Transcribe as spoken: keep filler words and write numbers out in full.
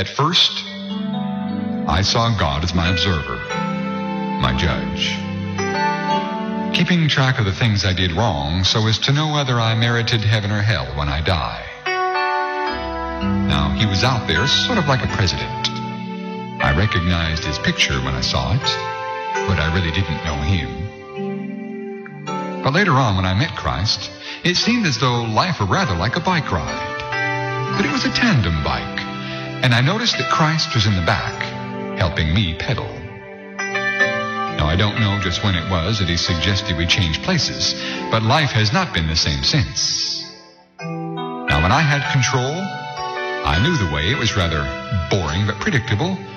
At first, I saw God as my observer, my judge, keeping track of the things I did wrong so as to know whether I merited heaven or hell when I die. Now, he was out there sort of like a president. I recognized his picture when I saw it, but I really didn't know him. But later on, when I met Christ, it seemed as though life were rather like a bike ride. But it was a tandem bike, and I noticed that Christ was in the back, helping me pedal. Now, I don't know just when it was that he suggested we change places, but life has not been the same since. Now, when I had control, I knew the way. It was rather boring but predictable,